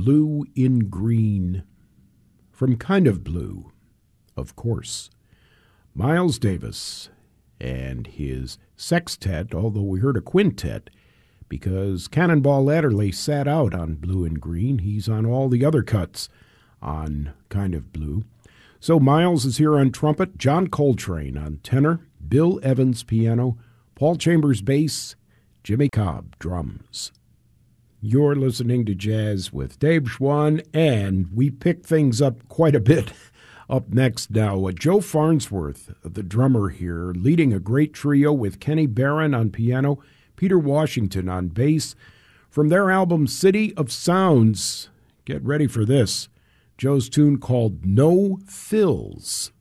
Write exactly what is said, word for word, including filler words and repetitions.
Blue in Green. From Kind of Blue, of course, Miles Davis and his sextet, although we heard a quintet, because Cannonball Adderley sat out on Blue and Green. He's on all the other cuts on Kind of Blue. So Miles is here on trumpet, John Coltrane on tenor, Bill Evans piano, Paul Chambers bass, Jimmy Cobb drums. You're listening to Jazz with Dave Schwann, and we pick things up quite a bit up next now. Uh, Joe Farnsworth, the drummer here, leading a great trio with Kenny Barron on piano, Peter Washington on bass. From their album City of Sounds, get ready for this. Joe's tune called No Fills.